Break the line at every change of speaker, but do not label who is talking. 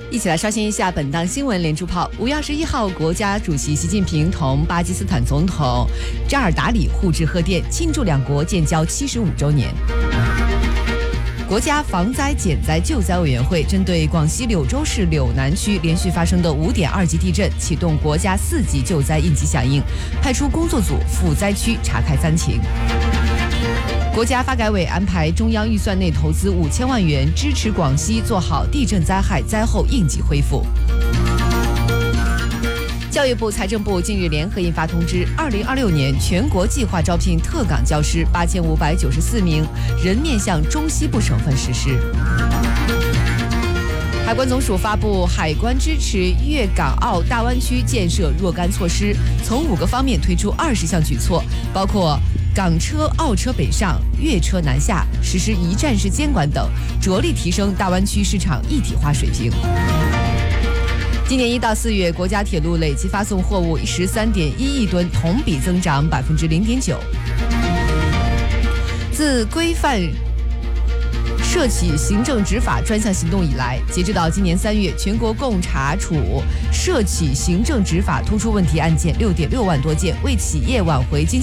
一起来刷新一下本档新闻连珠炮。5月21号，国家主席习近平同巴基斯坦总统扎尔达里互致贺电，庆祝两国建交75周年。国家防灾减灾救灾委员会针对广西柳州市柳南区连续发生的5.2级地震，启动国家4级救灾应急响应，派出工作组赴灾区查看灾情。国家发改委安排中央预算内投资5000万元，支持广西做好地震灾害灾后应急恢复。教育部、财政部近日联合印发通知，2026年全国计划招聘特岗教师8594名，仍面向中西部省份实施。海关总署发布海关支持粤港澳大湾区建设若干措施，从5个方面推出20项举措，包括港车、澳车北上、粤车南下，实施一站式监管等，着力提升大湾区市场一体化水平。今年1到4月，国家铁路累计发送货物13.1亿吨，同比增长0.9%。自规范涉企行政执法专项行动以来，截止到今年3月，全国共查处涉企行政执法突出问题案件6.6万多件，为企业挽回经济